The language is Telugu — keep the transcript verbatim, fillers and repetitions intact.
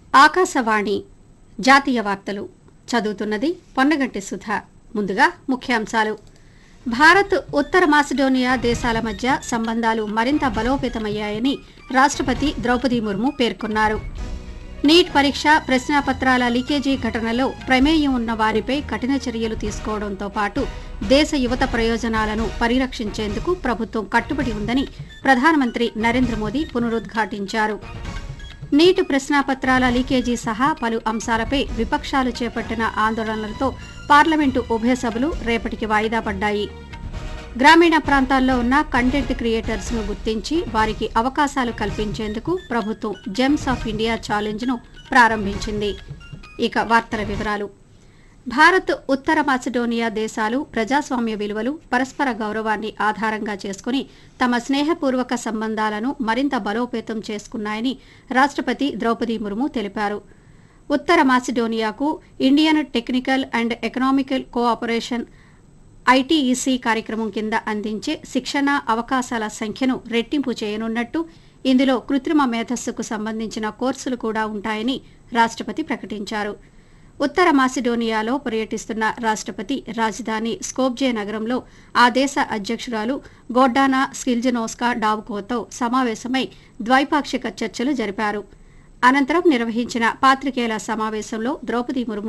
ఆకాశవాణి జాతీయ వార్తలు చదువుతున్నది పొన్నగంటి సుధ. ముందుగా ముఖ్యాంశాలు. భారత్ ఉత్తర మాసిడోనియా దేశాల మధ్య సంబంధాలు మరింత బలోపేతమయ్యాయని రాష్ట్రపతి ద్రౌపది ముర్ము పేర్కొన్నారు. నీట్ పరీక్ష ప్రశ్నాపత్రాల లీకేజీ ఘటనలో ప్రమేయం ఉన్న వారిపై కఠిన చర్యలు తీసుకోవడంతో పాటు దేశ యువత ప్రయోజనాలను పరిరక్షించేందుకు ప్రభుత్వం కట్టుబడి ఉందని ప్రధానమంత్రి నరేంద్ర మోదీ పునరుద్ఘాటించారు. నీట్ ప్రశ్నాపత్రాల లీకేజీ సహా పలు అంశాలపై విపక్షాలు చేపట్టిన ఆందోళనలతో పార్లమెంటు ఉభయ సభలు రేపటికి వాయిదా పడ్డాయి. గ్రామీణ ప్రాంతాల్లో ఉన్న కంటెంట్ క్రియేటర్స్ ను గుర్తించి వారికి అవకాశాలు కల్పించేందుకు ప్రభుత్వం జెమ్స్ ఆఫ్ ఇండియా ఛాలెంజ్ ను ప్రారంభించింది. ఇక వార్తల వివరాలు. భారత్ ఉత్తర మాసిడోనియా దేశాలు ప్రజాస్వామ్య విలువలు, పరస్పర గౌరవాన్ని ఆధారంగా చేసుకుని తమ స్నేహపూర్వక సంబంధాలను మరింత బలోపేతం చేసుకున్నాయని రాష్ట్రపతి ద్రౌపది ముర్ము తెలిపారు. ఉత్తర మాసిడోనియాకు Indian technical and economical cooperation ITEC కార్యక్రమం కింద అందించే శిక్షణ అవకాశాల సంఖ్యను రెట్టింపు చేయనున్నట్టు, ఇందులో కృత్రిమ మేధస్సుకు సంబంధించిన కోర్సులు కూడా ఉంటాయని రాష్ట్రపతి ప్రకటించారు. ఉత్తర మాసిడోనియాలో పర్యటిస్తున్న రాష్ట్రపతి రాజధాని స్కోప్జే నగరంలో ఆ దేశ అధ్యక్షురాలు గోర్డానా స్కిల్జనోస్కా డావ్కోతో సమావేశమై ద్వైపాక్షిక చర్చలు జరిపారు. అనంతరం నిర్వహించిన పాత్రికేయుల సమావేశంలో ద్రౌపది ముర్ము